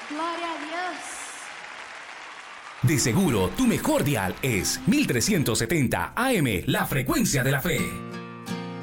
Gloria a Dios. De seguro, tu mejor dial es 1370 AM, la frecuencia de la fe.